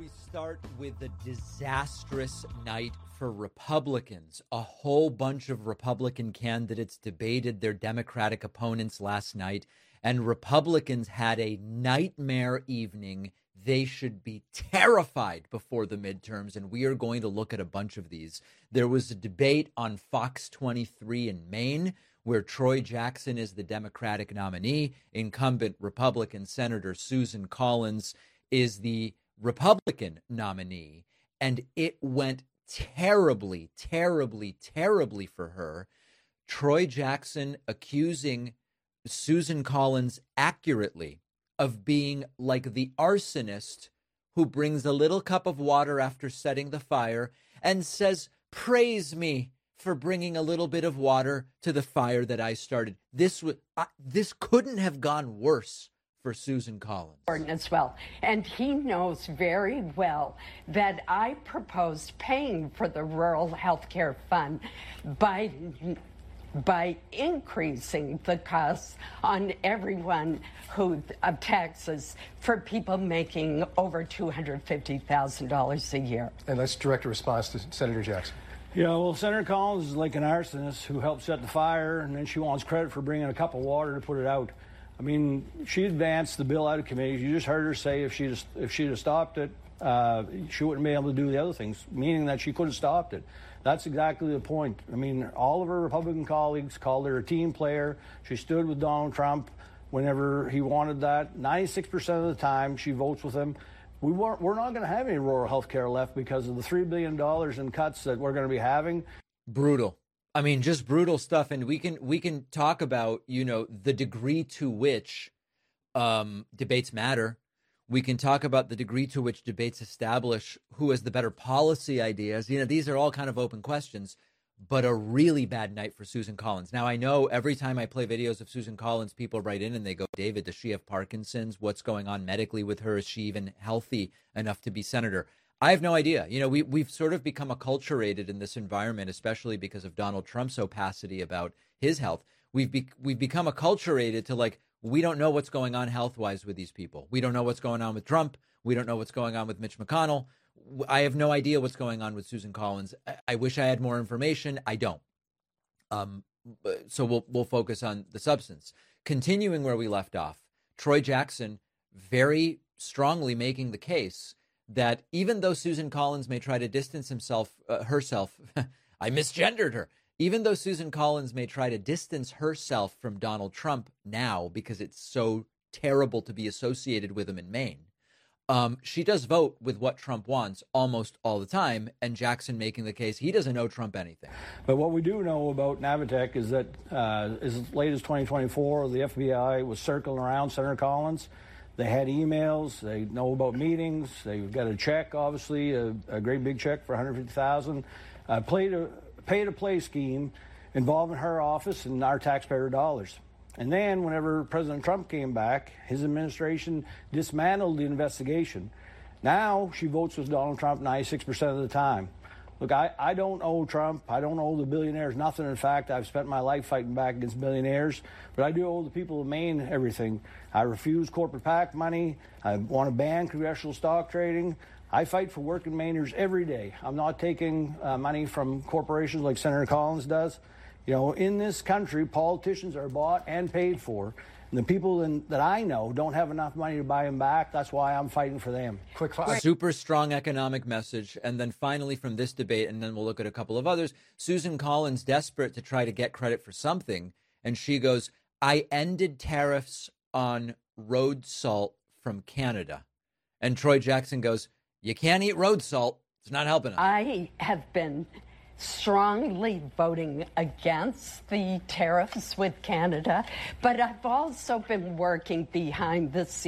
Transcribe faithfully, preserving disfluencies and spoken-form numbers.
We start with the disastrous night for Republicans. A whole bunch of Republican candidates debated their Democratic opponents last night, and Republicans had a nightmare evening. They should be terrified before the midterms, and we are going to look at a bunch of these. There was a debate on Fox twenty-three in Maine, where Troy Jackson is the Democratic nominee. Incumbent Republican Senator Susan Collins is the Republican nominee, and it went terribly, terribly, terribly for her. Troy Jackson accusing Susan Collins accurately of being like the arsonist who brings a little cup of water after setting the fire and says, "Praise me for bringing a little bit of water to the fire that I started." This was, uh, this couldn't have gone worse for Susan Collins. As well. And he knows very well that I proposed paying for the Rural Health Care Fund by by increasing the costs on everyone who uh, taxes for people making over two hundred fifty thousand dollars a year. And let's direct a response to Senator Jackson. Yeah, well, Senator Collins is like an arsonist who helped set the fire, and then she wants credit for bringing a cup of water to put it out. I mean, she advanced the bill out of committee. You just heard her say if she just, if she'd have stopped it, uh, she wouldn't be able to do the other things, meaning that she could have stopped it. That's exactly the point. I mean, all of her Republican colleagues called her a team player. She stood with Donald Trump whenever he wanted that. ninety-six percent of the time, she votes with him. We weren't, we're not going to have any rural health care left because of the three billion dollars in cuts that we're going to be having. Brutal. I mean, just brutal stuff. And we can we can talk about, you know, the degree to which um, debates matter. We can talk about the degree to which debates establish who has the better policy ideas. You know, these are all kind of open questions, but a really bad night for Susan Collins. Now, I know every time I play videos of Susan Collins, people write in and they go, "David, does she have Parkinson's? What's going on medically with her? Is she even healthy enough to be senator?" I have no idea. You know, we, we've sort of become acculturated in this environment, especially because of Donald Trump's opacity about his health. We've be, we've become acculturated to, like, we don't know what's going on health-wise with these people. We don't know what's going on with Trump. We don't know what's going on with Mitch McConnell. I have no idea what's going on with Susan Collins. I, I wish I had more information. I don't. Um, so we'll we'll focus on the substance. Continuing where we left off, Troy Jackson very strongly making the case that even though Susan Collins may try to distance himself, uh, herself, I misgendered her. Even though Susan Collins may try to distance herself from Donald Trump now because it's so terrible to be associated with him in Maine, um, she does vote with what Trump wants almost all the time. And Jackson making the case he doesn't owe Trump anything. But what we do know about Navitech is that uh, as late as twenty twenty-four, the F B I was circling around Senator Collins. They had emails. They know about meetings. They got a check, obviously, a, a great big check for one hundred fifty thousand dollars. Uh, played a pay-to-play scheme involving her office and our taxpayer dollars. And then whenever President Trump came back, his administration dismantled the investigation. Now she votes with Donald Trump ninety-six percent of the time. Look, I, I don't owe Trump. I don't owe the billionaires nothing. In fact, I've spent my life fighting back against billionaires. But I do owe the people of Maine everything. I refuse corporate PAC money. I want to ban congressional stock trading. I fight for working Mainers every day. I'm not taking uh, money from corporations like Senator Collins does. You know, in this country, politicians are bought and paid for. And the people in, that I know don't have enough money to buy them back. That's why I'm fighting for them. Quick five. Super strong economic message. And then finally from this debate, and then we'll look at a couple of others, Susan Collins desperate to try to get credit for something. And she goes, "I ended tariffs on road salt from Canada." And Troy Jackson goes, "You can't eat road salt. It's not helping us." I have been strongly voting against the tariffs with Canada, but I've also been working behind the scenes